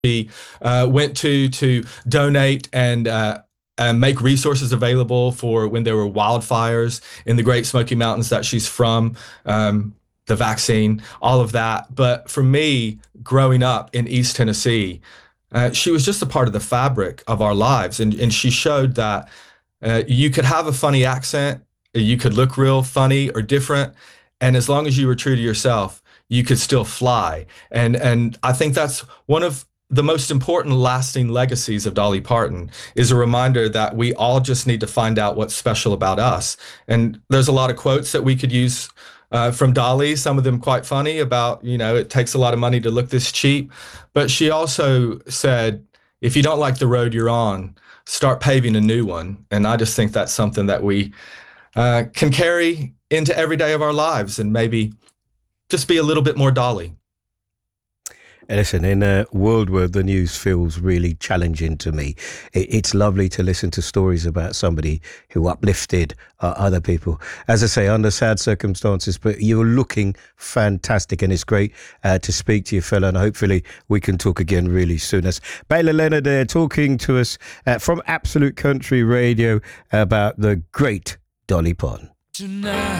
she went to donate and make resources available for when there were wildfires in the Great Smoky Mountains that she's from, the vaccine, all of that. But for me, growing up in East Tennessee, she was just a part of the fabric of our lives. And she showed that you could have a funny accent, you could look real funny or different. And as long as you were true to yourself, you could still fly. And I think that's one of the most important lasting legacies of Dolly Parton is a reminder that we all just need to find out what's special about us. And there's a lot of quotes that we could use from Dolly, some of them quite funny about, it takes a lot of money to look this cheap. But she also said, if you don't like the road you're on, start paving a new one. And I just think that's something that we can carry into every day of our lives and maybe just be a little bit more Dolly. Listen, in a world where the news feels really challenging to me, it's lovely to listen to stories about somebody who uplifted other people. As I say, under sad circumstances, but you're looking fantastic, and it's great to speak to you, fella, and hopefully we can talk again really soon. That's Bayla Leonard there talking to us from Absolute Country Radio about the great Dolly Parton. Tonight